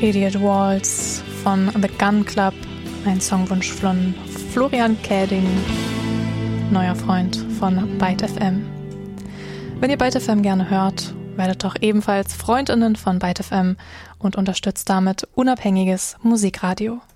Idiot Waltz von The Gun Club, ein Songwunsch von Florian Käding, neuer Freund von Byte FM. Wenn ihr Byte FM gerne hört, werdet doch ebenfalls FreundInnen von Byte FM und unterstützt damit unabhängiges Musikradio.